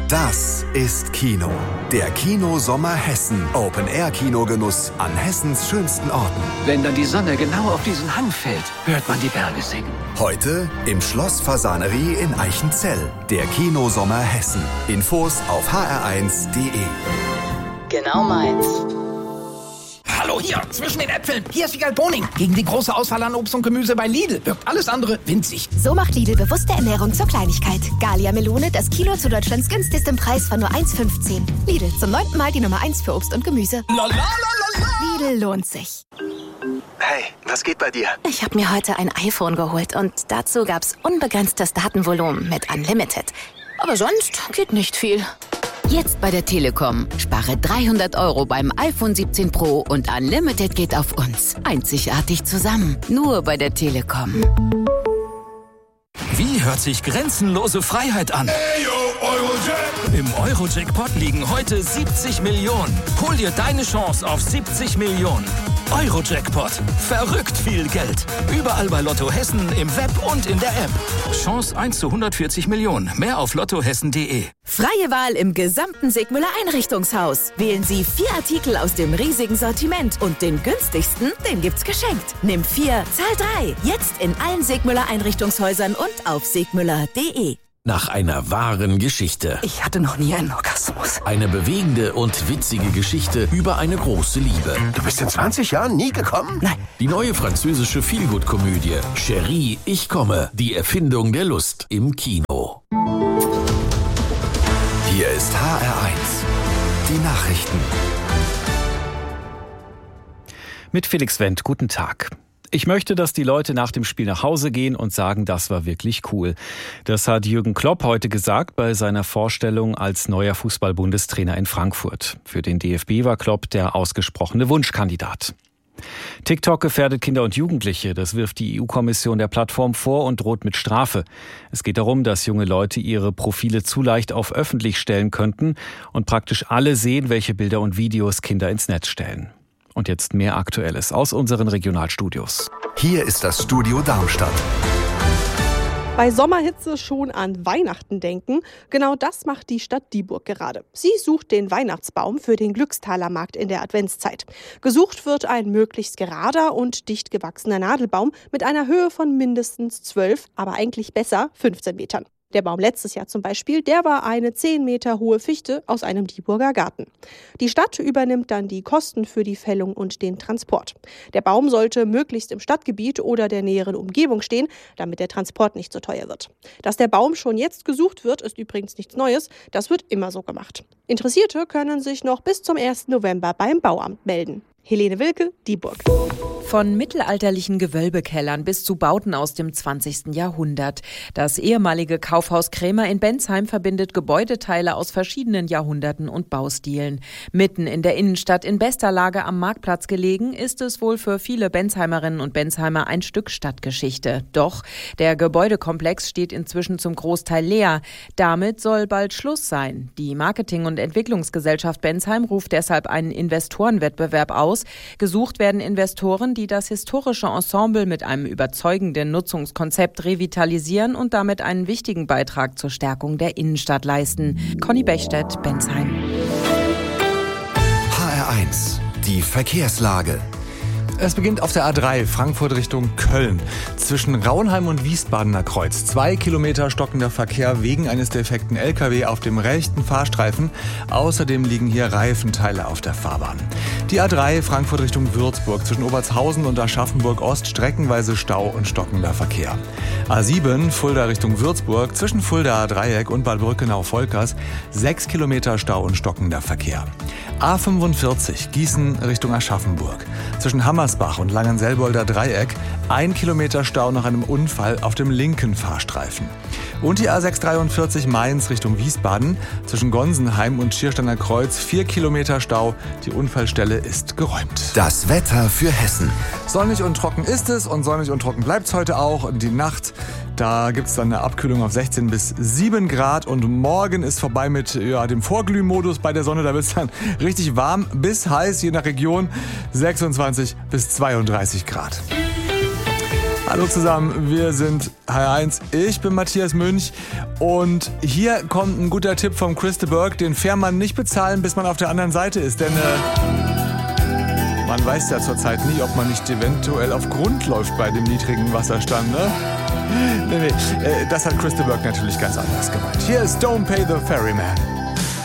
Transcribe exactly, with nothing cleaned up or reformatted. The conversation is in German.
Das ist Kino. Der Kino-Sommer Hessen. Open-Air-Kinogenuss an Hessens schönsten Orten. Wenn dann die Sonne genau auf diesen Hang fällt, hört man die Berge singen. Heute im Schloss Fasanerie in Eichenzell. Der Kino-Sommer Hessen. Infos auf h r eins punkt d e. Genau meins. Hallo hier, zwischen den Äpfeln. Hier ist Wiegald Boning. Gegen die große Auswahl an Obst und Gemüse bei Lidl wirkt alles andere winzig. So macht Lidl bewusste Ernährung zur Kleinigkeit. Gallia Melone, das Kilo zu Deutschlands günstigstem Preis von nur eins fünfzehn. Lidl, zum neunten Mal die Nummer eins für Obst und Gemüse. Lidl lohnt sich. Hey, was geht bei dir? Ich habe mir heute ein iPhone geholt und dazu gab's unbegrenztes Datenvolumen mit Unlimited. Aber sonst geht nicht viel. Jetzt bei der Telekom. Spare dreihundert Euro beim iPhone siebzehn Pro und Unlimited geht auf uns. Einzigartig zusammen. Nur bei der Telekom. Wie hört sich grenzenlose Freiheit an? Im Euro-Jackpot liegen heute siebzig Millionen. Hol dir deine Chance auf siebzig Millionen. Euro-Jackpot. Verrückt viel Geld. Überall bei Lotto Hessen, im Web und in der App. Chance eins zu hundertvierzig Millionen. Mehr auf lottohessen punkt de. Freie Wahl im gesamten Sigmüller Einrichtungshaus. Wählen Sie vier Artikel aus dem riesigen Sortiment und den günstigsten, den gibt's geschenkt. Nimm vier, zahl drei. Jetzt in allen Sigmüller Einrichtungshäusern und auf sigmüller punkt de. Nach einer wahren Geschichte. Ich hatte noch nie einen Orgasmus. Eine bewegende und witzige Geschichte über eine große Liebe. Du bist in zwanzig Jahren nie gekommen? Nein. Die neue französische Feelgood-Komödie Chérie, ich komme. Die Erfindung der Lust im Kino. Hier ist H R eins. Die Nachrichten. Mit Felix Wendt, guten Tag. Ich möchte, dass die Leute nach dem Spiel nach Hause gehen und sagen, das war wirklich cool. Das hat Jürgen Klopp heute gesagt bei seiner Vorstellung als neuer Fußball-Bundestrainer in Frankfurt. Für den D F B war Klopp der ausgesprochene Wunschkandidat. TikTok gefährdet Kinder und Jugendliche. Das wirft die E U-Kommission der Plattform vor und droht mit Strafe. Es geht darum, dass junge Leute ihre Profile zu leicht auf öffentlich stellen könnten und praktisch alle sehen, welche Bilder und Videos Kinder ins Netz stellen. Und jetzt mehr Aktuelles aus unseren Regionalstudios. Hier ist das Studio Darmstadt. Bei Sommerhitze schon an Weihnachten denken. Genau das macht die Stadt Dieburg gerade. Sie sucht den Weihnachtsbaum für den Glückstalermarkt in der Adventszeit. Gesucht wird ein möglichst gerader und dicht gewachsener Nadelbaum mit einer Höhe von mindestens zwölf, aber eigentlich besser fünfzehn Metern. Der Baum letztes Jahr zum Beispiel, der war eine zehn Meter hohe Fichte aus einem Dieburger Garten. Die Stadt übernimmt dann die Kosten für die Fällung und den Transport. Der Baum sollte möglichst im Stadtgebiet oder der näheren Umgebung stehen, damit der Transport nicht so teuer wird. Dass der Baum schon jetzt gesucht wird, ist übrigens nichts Neues. Das wird immer so gemacht. Interessierte können sich noch bis zum ersten November beim Bauamt melden. Helene Wilke, Dieburg. Von mittelalterlichen Gewölbekellern bis zu Bauten aus dem zwanzigsten Jahrhundert. Das ehemalige Kaufhaus Krämer in Bensheim verbindet Gebäudeteile aus verschiedenen Jahrhunderten und Baustilen. Mitten in der Innenstadt in bester Lage am Marktplatz gelegen, ist es wohl für viele Bensheimerinnen und Bensheimer ein Stück Stadtgeschichte. Doch der Gebäudekomplex steht inzwischen zum Großteil leer. Damit soll bald Schluss sein. Die Marketing- und Entwicklungsgesellschaft Bensheim ruft deshalb einen Investorenwettbewerb aus. Gesucht werden Investoren, die das historische Ensemble mit einem überzeugenden Nutzungskonzept revitalisieren und damit einen wichtigen Beitrag zur Stärkung der Innenstadt leisten. Conny Bechstedt, Bensheim. H R eins, die Verkehrslage. Es beginnt auf der A drei, Frankfurt Richtung Köln. Zwischen Raunheim und Wiesbadener Kreuz. Zwei Kilometer stockender Verkehr wegen eines defekten L K W auf dem rechten Fahrstreifen. Außerdem liegen hier Reifenteile auf der Fahrbahn. Die A drei, Frankfurt Richtung Würzburg. Zwischen Obertshausen und Aschaffenburg Ost streckenweise Stau und stockender Verkehr. A sieben, Fulda Richtung Würzburg. Zwischen Fuldaer Dreieck und Bad Brückenau-Volkers. Sechs Kilometer Stau und stockender Verkehr. A fünfundvierzig, Gießen Richtung Aschaffenburg. Zwischen Hammersbach und Langenselbolder Dreieck ein Kilometer Stau nach einem Unfall auf dem linken Fahrstreifen. Und die A sechshundertdreiundvierzig Mainz Richtung Wiesbaden. Zwischen Gonsenheim und Schiersteiner Kreuz vier Kilometer Stau. Die Unfallstelle ist geräumt. Das Wetter für Hessen. Sonnig und trocken ist es und sonnig und trocken bleibt es heute auch. Und die Nacht, da gibt es dann eine Abkühlung auf sechzehn bis sieben Grad. Und morgen ist vorbei mit ja, dem Vorglühmodus bei der Sonne. Da wird es dann richtig warm bis heiß, je nach Region, sechsundzwanzig bis zweiunddreißig Grad. Hallo zusammen, wir sind H R eins. Ich bin Matthias Münch und hier kommt ein guter Tipp vom Chris de Burgh, den Fährmann nicht bezahlen, bis man auf der anderen Seite ist, denn äh, man weiß ja zurzeit nie, ob man nicht eventuell auf Grund läuft bei dem niedrigen Wasserstand, ne? Nee, nee, äh, das hat Chris de Burgh natürlich ganz anders gemeint. Hier ist Don't Pay the Ferryman.